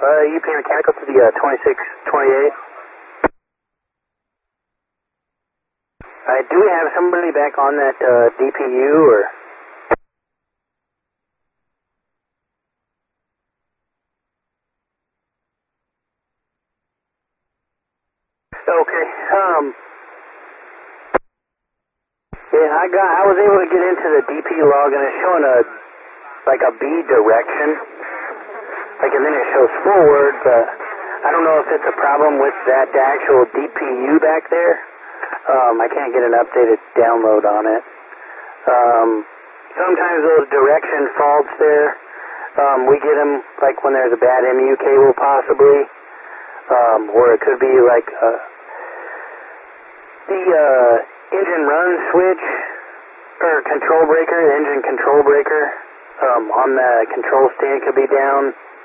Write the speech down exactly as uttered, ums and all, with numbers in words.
Uh, U P Mechanical to the uh, twenty-six twenty-eight. Uh, do we have somebody back on that uh, D P U or? Okay. Um. Yeah, I got. I was able to get into the D P log and it's showing a like a B direction. Like, and then it shows forward, but I don't know if it's a problem with that the actual D P U back there. Um, I can't get an updated download on it. Um, sometimes those direction faults there, um, we get them like when there's a bad M U cable possibly, um, or it could be like uh, the uh, engine run switch or control breaker, the engine control breaker um, on the control stand could be down.